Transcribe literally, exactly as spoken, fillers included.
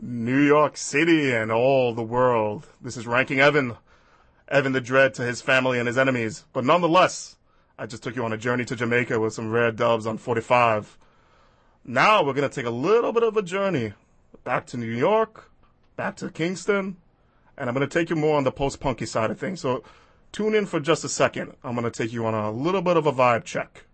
New York City and all the world. This is Ranking Evan. Evan the Dread to his family and his enemies. But nonetheless, I just took you on a journey to Jamaica with some rare dubs on forty-five. Now we're going to take a little bit of a journey back to New York, back to Kingston, and I'm going to take you more on the post-punky side of things. So tune in for just a second. I'm going to take you on a little bit of a vibe check.